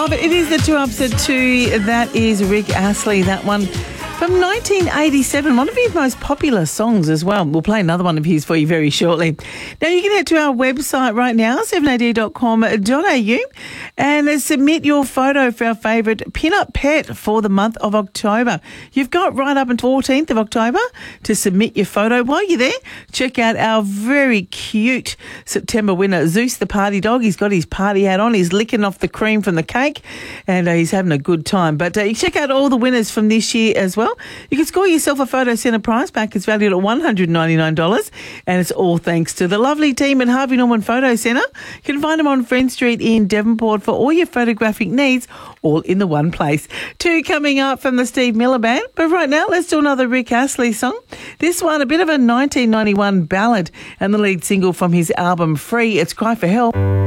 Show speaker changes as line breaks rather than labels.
but it is the 2 Ups at 2. That is Rick Astley, that one. From 1987, one of his most popular songs as well. We'll play another one of his for you very shortly. Now, you can head to our website right now, 7ad.com.au, and submit your photo for our favourite pin-up pet for the month of October. You've got right up until 14th of October to submit your photo. While you're there, check out our very cute September winner, Zeus the Party Dog. He's got his party hat on. He's licking off the cream from the cake, and he's having a good time. But you check out all the winners from this year as well. You can score yourself a Photo Centre prize pack. It's valued at $199, and it's all thanks to the lovely team at Harvey Norman Photo Centre. You can find them on Friend Street in Devonport for all your photographic needs, all in the one place. 2 coming up from the Steve Miller Band. But right now, let's do another Rick Astley song. This one, a bit of a 1991 ballad, and the lead single from his album Free. It's Cry for Help.